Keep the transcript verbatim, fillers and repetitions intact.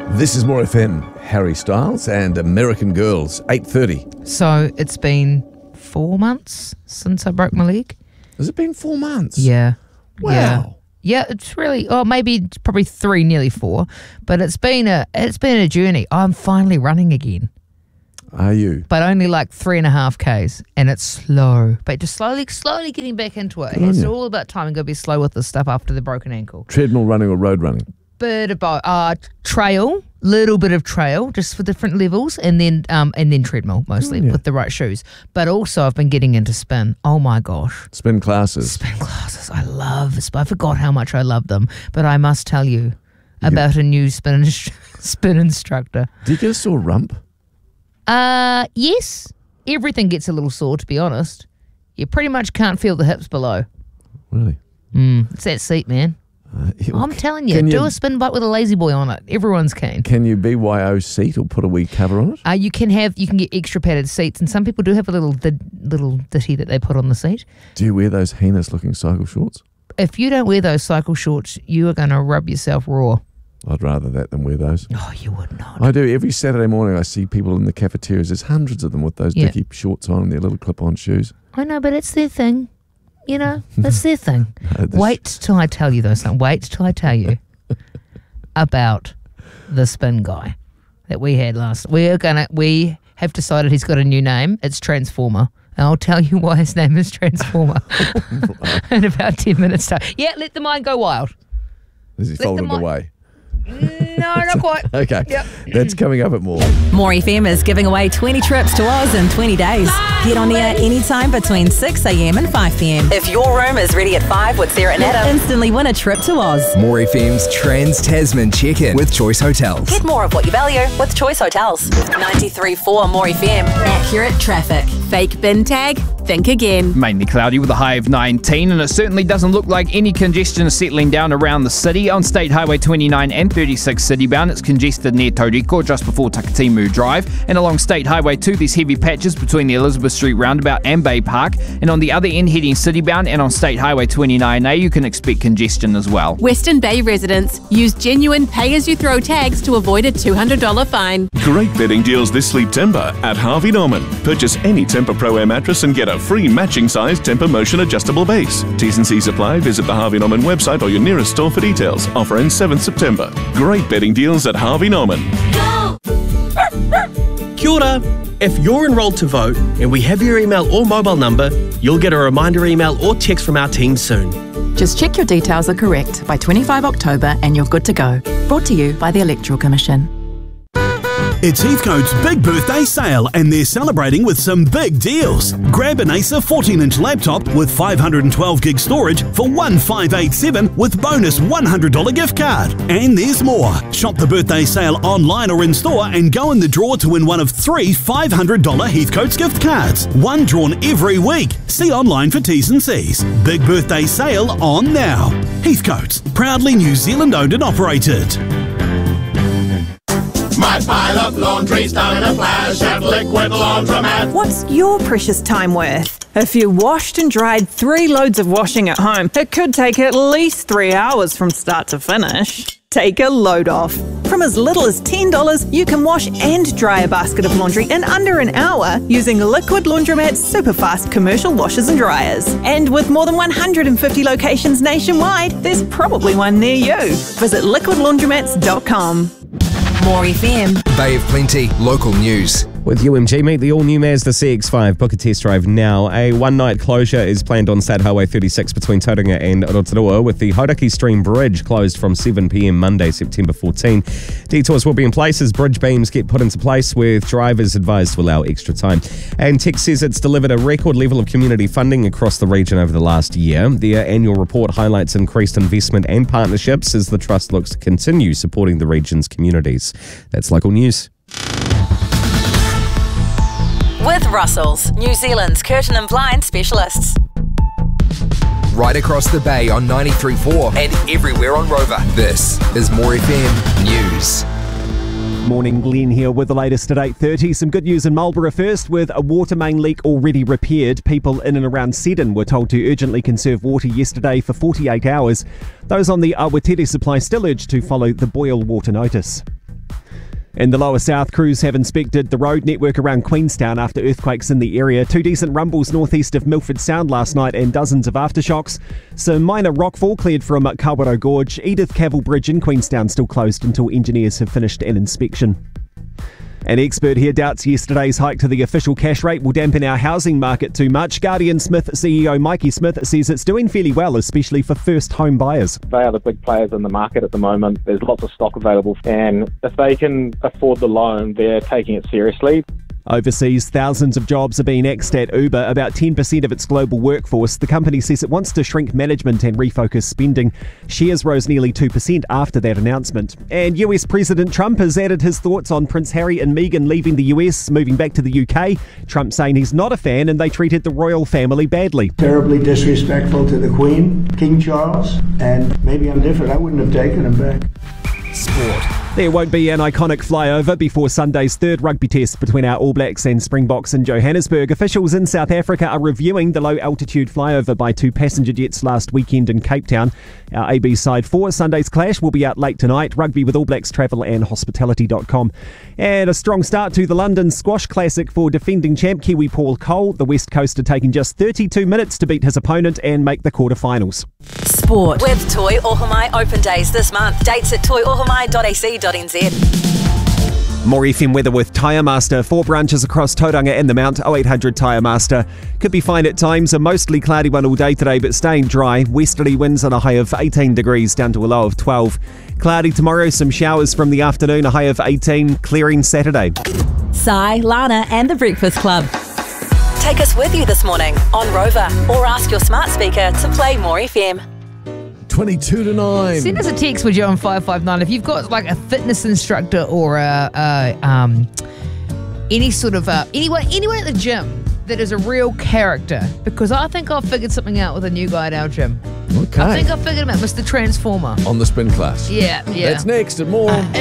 This is More F M, Harry Styles and American Girls, eight thirty. So it's been four months since I broke my leg. Has it been four months? Yeah. Wow. Yeah. Yeah, it's really, oh, maybe probably three, nearly four. But it's been a, it's been a journey. I'm finally running again. Are you? But only like three and a half Ks, and it's slow. But just slowly, slowly getting back into it. It's all about time. I'm going to be slow with this stuff after the broken ankle. Treadmill running or road running? Bit about uh, trail, little bit of trail, just for different levels, and then um, and then treadmill mostly Oh, yeah. with the right shoes. But also, I've been getting into spin. Oh my gosh, Spin classes. spin classes! I love spin. I forgot how much I love them, but I must tell you about a new spin instru- spin instructor. Do you get a sore rump? Uh, yes, everything gets a little sore. To be honest, you pretty much can't feel the hips below. Really? Mm, it's that seat, man. Uh, I'm telling you, can do you- a spin bike with a lazy boy on it. Everyone's keen. Can you B Y O seat or put a wee cover on it? Uh, you can have you can get extra padded seats, and some people do have a little did, little ditty that they put on the seat. Do you wear those heinous looking cycle shorts? If you don't wear those cycle shorts, you are going to rub yourself raw. I'd rather that than wear those. Oh, you would not. I do. Every Saturday morning I see people in the cafeterias. There's hundreds of them with those Yeah. dicky shorts on and their little clip-on shoes. I know, but it's their thing. You know, it's their thing. Uh, the Wait till I tell you those things. Wait till I tell you about the spin guy that we had last. We're gonna. We have decided he's got a new name. It's Transformer. And I'll tell you why his name is Transformer in about ten minutes' time. Yeah, let the mind go wild. Is he Let folded them- away? No, not quite. Okay. Yep. That's coming up at more. More F M is giving away twenty trips to Oz in twenty days. Get on air anytime between six a.m. and five p.m. If your room is ready at five with Sarah and Adam, instantly win a trip to Oz. More F M's Trans-Tasman check-in with Choice Hotels. Get more of what you value with Choice Hotels. ninety-three point four More F M. Accurate traffic. Fake bin tag? Think again. Mainly cloudy with a high of nineteen, and it certainly doesn't look like any congestion is settling down around the city. On State Highway twenty-nine and thirty-six city-bound, it's congested near Tauriko just before Takatimu Drive, and along State Highway two there's heavy patches between the Elizabeth Street roundabout and Bay Park, and on the other end heading city-bound and on State Highway twenty-nine A you can expect congestion as well. Western Bay residents use genuine pay-as-you-throw tags to avoid a two hundred dollars fine. Great bedding deals this sleep Timber at Harvey Norman. Purchase any Tempur Pro Air mattress and get a free matching size Tempur Motion adjustable base. T's and C's apply. Visit the Harvey Norman website or your nearest store for details. Offer ends seventh September. Great bedding deals at Harvey Norman. Kia ora. If you're enrolled to vote and we have your email or mobile number, you'll get a reminder email or text from our team soon. Just check your details are correct by twenty-fifth October and you're good to go. Brought to you by the Electoral Commission. It's Heathcote's big birthday sale and they're celebrating with some big deals. Grab an Acer fourteen inch laptop with five hundred twelve gig storage for one thousand five hundred eighty-seven dollars with bonus one hundred dollars gift card. And there's more. Shop the birthday sale online or in store and go in the draw to win one of three five hundred dollars Heathcote's gift cards. One drawn every week. See online for T's and C's. Big birthday sale on now. Heathcote's, proudly New Zealand owned and operated. My pile of laundry's done in a flash at Liquid Laundromat. What's your precious time worth? If you washed and dried three loads of washing at home, it could take at least three hours from start to finish. Take a load off. From as little as ten dollars, you can wash and dry a basket of laundry in under an hour using Liquid Laundromat's super fast commercial washers and dryers. And with more than one hundred fifty locations nationwide, there's probably one near you. Visit liquid laundromats dot com. More F M. Bay of Plenty, local news. With U M G, meet the all-new Mazda C X five. Book a test drive now. A one-night closure is planned on State Highway thirty-six between Tauranga and Rotorua, with the Hauraki Stream Bridge closed from seven p.m. Monday, September fourteenth. Detours will be in place as bridge beams get put into place, with drivers advised to allow extra time. And Tech says it's delivered a record level of community funding across the region over the last year. Their annual report highlights increased investment and partnerships as the Trust looks to continue supporting the region's communities. That's local news. With Russell's, New Zealand's curtain and blind specialists. Right across the bay on ninety-three point four and everywhere on Rover. This is More F M News. Morning, Glenn here with the latest at eight thirty. Some good news in Marlborough first, with a water main leak already repaired. People in and around Seddon were told to urgently conserve water yesterday for forty-eight hours. Those on the Awatiri supply still urged to follow the boil water notice. In the lower south, crews have inspected the road network around Queenstown after earthquakes in the area. Two decent rumbles northeast of Milford Sound last night and dozens of aftershocks. Some minor rockfall cleared from Kawaro Gorge. Edith Cavell Bridge in Queenstown still closed until engineers have finished an inspection. An expert here doubts yesterday's hike to the official cash rate will dampen our housing market too much. Guardian Smith C E O Mikey Smith says it's doing fairly well, especially for first home buyers. They are the big players in the market at the moment. There's lots of stock available, and if they can afford the loan, they're taking it seriously. Overseas, thousands of jobs are being axed at Uber, about ten percent of its global workforce. The company says it wants to shrink management and refocus spending. Shares rose nearly two percent after that announcement. And U S President Trump has added his thoughts on Prince Harry and Meghan leaving the U S, moving back to the U K. Trump saying he's not a fan and they treated the royal family badly. Terribly disrespectful to the Queen, King Charles, and maybe I'm different. I wouldn't have taken him back. Sport. There won't be an iconic flyover before Sunday's third rugby test between our All Blacks and Springboks in Johannesburg. Officials in South Africa are reviewing the low-altitude flyover by two passenger jets last weekend in Cape Town. Our A B side for Sunday's clash will be out late tonight. Rugby with All Blacks Travel and Hospitality dot com. And a strong start to the London Squash Classic for defending champ Kiwi Paul Cole. The West Coaster taking just thirty-two minutes to beat his opponent and make the quarterfinals. Sport with Toi Ohomai Open Days this month. Dates at toi ohomai dot a c dot n z. More F M weather with Tyre Master. Four branches across Tauranga and the Mount. oh eight hundred Tyre Master. Could be fine at times. A mostly cloudy one all day today, but staying dry. Westerly winds on a high of eighteen degrees down to a low of twelve. Cloudy tomorrow. Some showers from the afternoon. A high of eighteen. Clearing Saturday. Sai, Lana and the Breakfast Club. Take us with you this morning on Rover or ask your smart speaker to play More F M. twenty-two to nine. Send us a text with you on five five nine if you've got like a fitness instructor or a, a um any sort of uh, anyone anyone at the gym that is a real character, because I think I've figured something out with a new guy at our gym. Okay. I think I've figured him out, Mister Transformer. On the spin class. Yeah, yeah. That's next and more. Uh,